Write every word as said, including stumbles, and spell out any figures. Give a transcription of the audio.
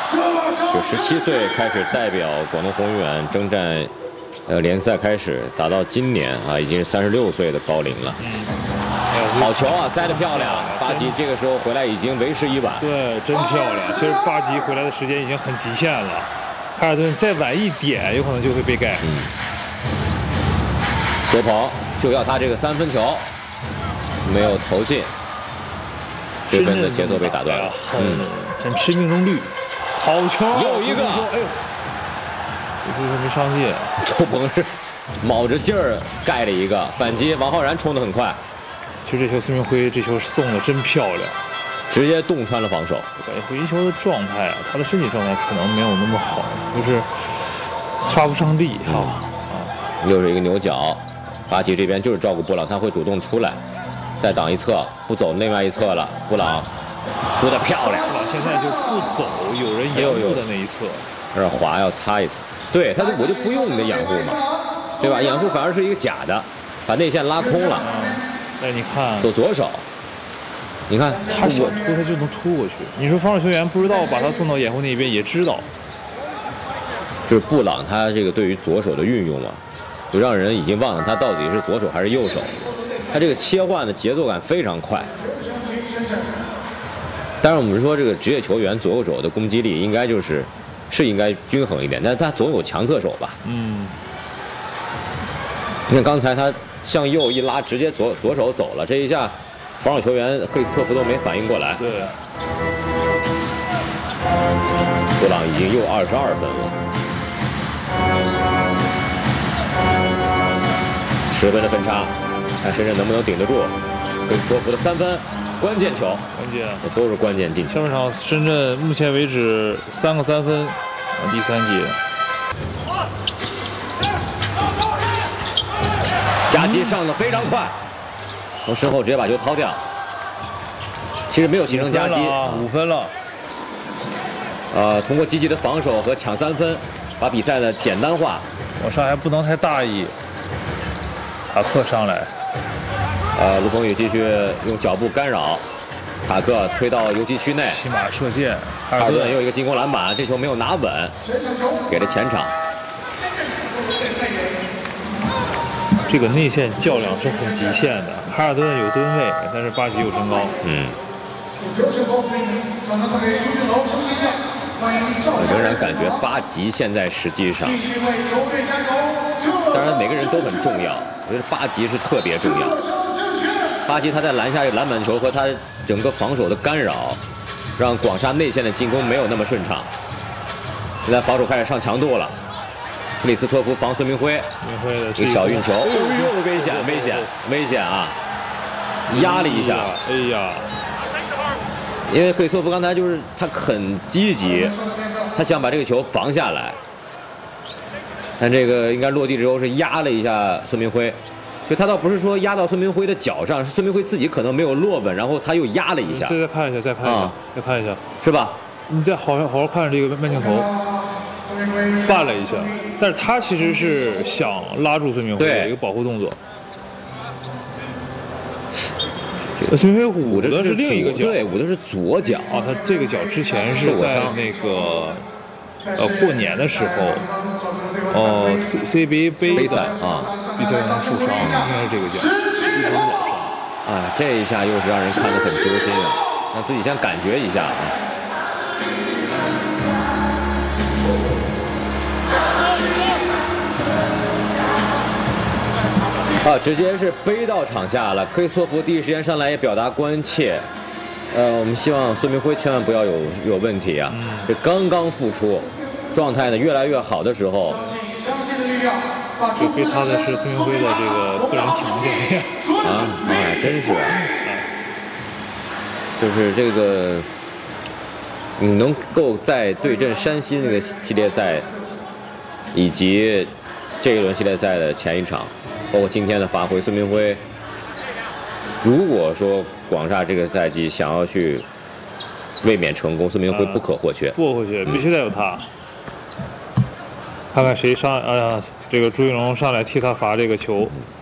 就十七岁开始代表广东宏远征战，呃，联赛开始打到今年啊，已经是三十六岁的高龄了。嗯，好球啊，塞得漂亮！巴吉这个时候回来已经为时已晚。 对，真漂亮。其实巴吉回来的时间已经很极限了，凯尔顿再晚一点，有可能就会被盖。 嗯，左跑就要他这个三分球，没有投进。这分的节奏被打断了， 嗯，真吃命中率，好球！ 又一个， 哎呦，这是没上进。 周鹏是卯着劲儿盖了一个反击，王浩然冲得很快。 其实这球孙明辉这球送的真漂亮， 直接洞穿了防守。 感觉回球的状态啊，他的身体状态可能没有那么好，就是发不上力哈。 啊，又是一个牛角，巴吉这边就是照顾布朗，他会主动出来。再挡一侧，不走另外一侧了。布朗扑得漂亮。 布朗现在就不走，有人掩护的那一侧， 有点滑，要擦一擦。对他，我就不用你的掩护嘛，对吧？掩护反而是一个假的，把内线拉空了。 嗯，但是你看， 走左手，你看他想突他就能突过去。你说防守球员不知道把他送到掩护那边也知道， 就是布朗他这个对于左手的运用啊，就让人已经忘了他到底是左手还是右手。他这个切换的节奏感非常快。当然，我们说这个职业球员左右手的攻击力应该就是是应该均衡一点，但是他总有强侧手吧？ 嗯。 你看刚才他向右一拉，直接左左手走了，这一下防守球员克里斯托弗都没反应过来。 对。 布朗已经又二十二分了，十分的分差。看深圳能不能顶得住克里斯托弗的三分关键球， 关键这都是关键进球。 上半场深圳目前为止三个三分，啊，第三节。 夹击上的非常快，从身后直接把球掏掉。其实没有形成夹击， 五分了。 呃，通过积极的防守和抢三分，把比赛呢简单化。 往上还不能太大意。塔克上来， 呃，卢鹏宇继续用脚步干扰，塔克推到游击区内， 骑马射箭， 哈尔顿又一个进攻篮板，这球没有拿稳，给了前场。 这个内线较量是很极限的，哈尔顿有吨位，但是巴吉有身高。 嗯。我仍然感觉巴吉现在实际上，当然每个人都很重要，我觉得巴吉是特别重要。巴吉他在篮下有篮板球和他整个防守的干扰，让广厦内线的进攻没有那么顺畅。现在防守开始上强度了，克里斯托弗防孙明辉，一个小运球，哎呦，危险危险危险啊！压了一下， 哎呀。 因为克里斯托弗刚才就是他很积极，他想把这个球防下来，但这个应该落地之后是压了一下孙明辉，就他倒不是说压到孙明辉的脚上，是孙明辉自己可能没有落稳，然后他又压了一下。 再再看一下，再看一下，啊、再看一下， 是吧？ 你再好好好看这个慢镜头，绊了一下，但是他其实是想拉住孙明辉的一个保护动作。孙明辉捂的是另一个脚， 对，捂的是左脚。 啊，他这个脚之前是在那个呃过年的时候，哦 C C B A 杯的啊比赛当中受伤，应该是这个脚，一头咬伤。 啊，这一下又是让人看得很揪心啊！让自己先感觉一下啊。啊，直接是背到场下了。克里斯托弗第一时间上来也表达关切，呃，我们希望孙明辉千万不要有有问题啊！嗯、这刚刚复出，状态呢越来越好的时候， 就被他的是孙明辉的这个个人条件啊，哎，真是，就是这个，你能够在对阵山西那个系列赛，以及这一轮系列赛的前一场。包括今天的发挥，孙明辉，如果说广厦这个赛季想要去卫冕成功，孙明辉不可或缺， 不可或缺，必须得有他。看看谁上，哎呀，这个朱一龙上来替他罚这个球，